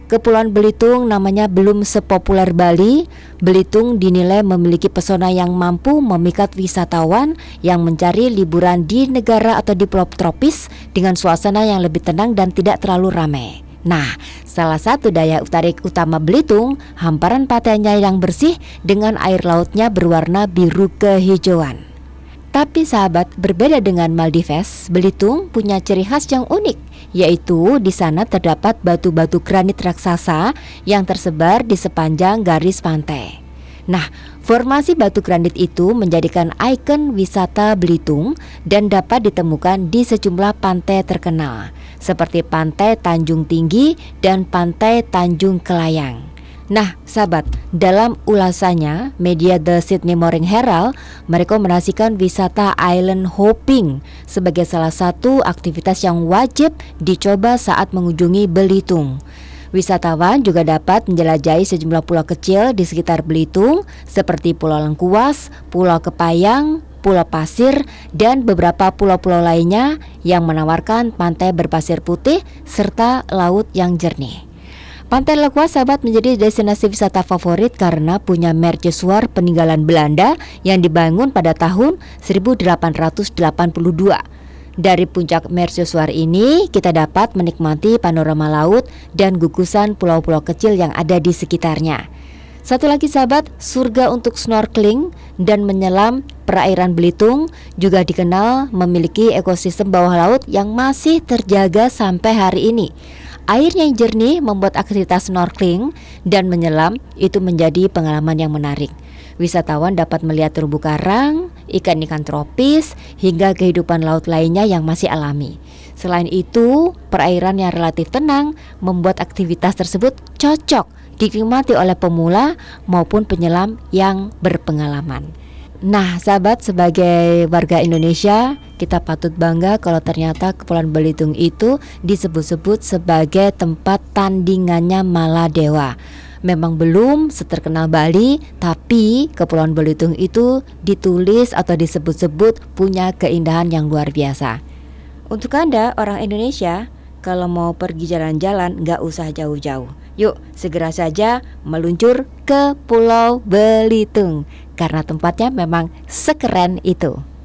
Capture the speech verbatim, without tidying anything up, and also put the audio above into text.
Kepulauan Belitung namanya belum sepopuler Bali. Belitung dinilai memiliki pesona yang mampu memikat wisatawan yang mencari liburan di negara atau di pulau tropis dengan suasana yang lebih tenang dan tidak terlalu ramai. Nah, salah satu daya tarik utama Belitung, hamparan pantainya yang bersih dengan air lautnya berwarna biru kehijauan. Tapi sahabat, berbeda dengan Maldives, Belitung punya ciri khas yang unik, yaitu di sana terdapat batu-batu granit raksasa yang tersebar di sepanjang garis pantai. Nah, formasi batu granit itu menjadikan ikon wisata Belitung dan dapat ditemukan di sejumlah pantai terkenal, seperti Pantai Tanjung Tinggi dan Pantai Tanjung Kelayang. Nah, sahabat, dalam ulasannya, media The Sydney Morning Herald merekomendasikan wisata island hopping sebagai salah satu aktivitas yang wajib dicoba saat mengunjungi Belitung. Wisatawan juga dapat menjelajahi sejumlah pulau kecil di sekitar Belitung seperti Pulau Lengkuas, Pulau Kepayang, Pulau Pasir, dan beberapa pulau-pulau lainnya yang menawarkan pantai berpasir putih serta laut yang jernih. Pantai Lengkuas, sahabat, menjadi destinasi wisata favorit karena punya mercusuar peninggalan Belanda yang dibangun pada tahun seribu delapan ratus delapan puluh dua. Dari puncak mercusuar ini kita dapat menikmati panorama laut dan gugusan pulau-pulau kecil yang ada di sekitarnya. Satu lagi, sahabat, surga untuk snorkeling dan menyelam. Perairan Belitung juga dikenal memiliki ekosistem bawah laut yang masih terjaga sampai hari ini. Airnya yang jernih membuat aktivitas snorkeling dan menyelam itu menjadi pengalaman yang menarik. Wisatawan dapat melihat terumbu karang, ikan-ikan tropis, hingga kehidupan laut lainnya yang masih alami. Selain itu, perairan yang relatif tenang membuat aktivitas tersebut cocok dinikmati oleh pemula maupun penyelam yang berpengalaman. Nah, sahabat, sebagai warga Indonesia, kita patut bangga kalau ternyata Kepulauan Belitung itu disebut-sebut sebagai tempat tandingannya Maladewa. Memang belum seterkenal Bali, tapi Kepulauan Belitung itu ditulis atau disebut-sebut punya keindahan yang luar biasa. Untuk Anda, orang Indonesia, kalau mau pergi jalan-jalan gak usah jauh-jauh. Yuk, segera saja meluncur ke Pulau Belitung, karena tempatnya memang sekeren itu.